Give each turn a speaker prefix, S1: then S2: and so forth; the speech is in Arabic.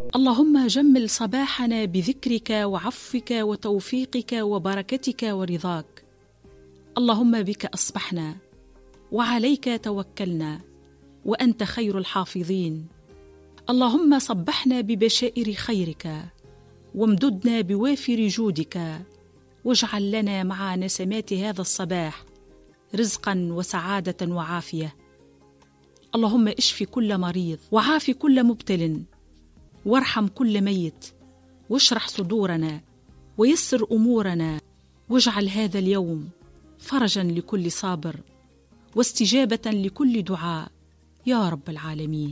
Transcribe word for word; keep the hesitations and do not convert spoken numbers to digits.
S1: اللهم جمل صباحنا بذكرك وعفوك وتوفيقك وبركتك ورضاك. اللهم بك أصبحنا وعليك توكلنا وأنت خير الحافظين. اللهم صبحنا ببشائر خيرك وامددنا بوافر جودك، واجعل لنا مع نسمات هذا الصباح رزقا وسعادة وعافية. اللهم اشف كل مريض وعاف كل مبتل وارحم كل ميت، واشرح صدورنا ويسر أمورنا، واجعل هذا اليوم فرجا لكل صابر واستجابة لكل دعاء يا رب العالمين.